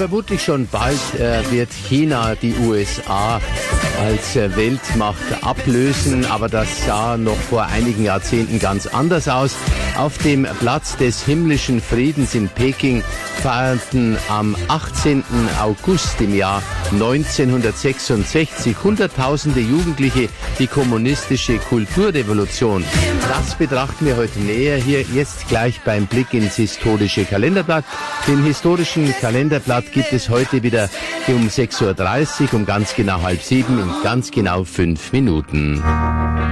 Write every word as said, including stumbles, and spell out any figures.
vermutlich schon bald äh, wird China die U S A als äh, Weltmacht ablösen, aber das sah noch vor einigen Jahrzehnten ganz anders aus. Auf dem Platz des himmlischen Friedens in Peking feierten am achtzehnten August im Jahr neunzehnhundertsechsundsechzig Hunderttausende Jugendliche die kommunistische Kulturrevolution. Das betrachten wir heute näher hier jetzt gleich beim Blick ins historische Kalenderblatt. Den historischen Kalenderblatt gibt es heute wieder um sechs Uhr dreißig, um ganz genau halb sieben, in ganz genau fünf Minuten.